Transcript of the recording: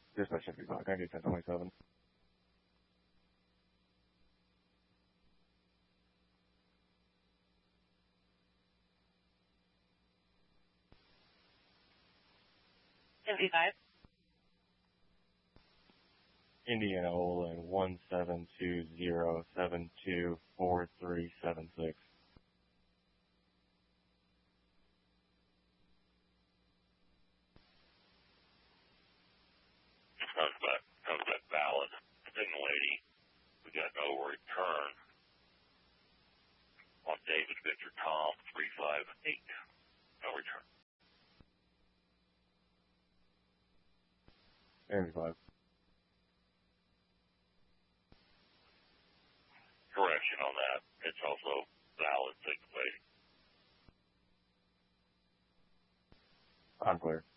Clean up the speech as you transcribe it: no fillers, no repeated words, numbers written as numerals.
Dispatch 55, can I get 1027? Indianola 1720724376. Comes back valid. Signal 80. We got no return on David Victor Tom 358. No return. 85. Correction on that. It's also valid signal 80. I'm clear.